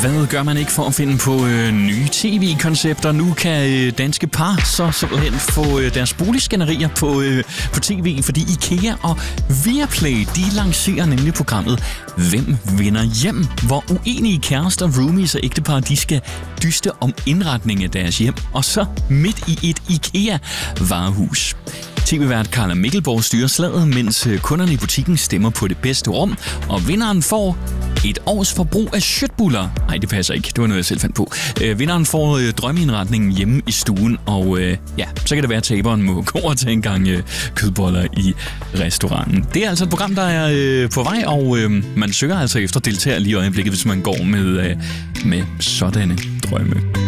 Hvad gør man ikke for at finde på nye tv-koncepter? Nu kan danske par så simpelthen få deres boligskænderier på tv, fordi IKEA og Viaplay, de lancerer nemlig programmet Hvem vinder hjem? Hvor uenige kærester, roomies og ægtepar, de skal dyste om indretning af deres hjem, og så midt i et IKEA-varehus. TV-vært Carla Mikkelborg styrer slaget, mens kunderne i butikken stemmer på det bedste rum, og vinderen får et års forbrug af shitbuller. Nej, det passer ikke. Det var noget, jeg selv fandt på. Vinderen får drømmeindretningen hjemme i stuen, og så kan det være, at taberen må gå og tage en gang kødboller i restauranten. Det er altså et program, der er på vej, og man søger altså efter deltagere lige i øjeblikket, hvis man går med sådanne drømme.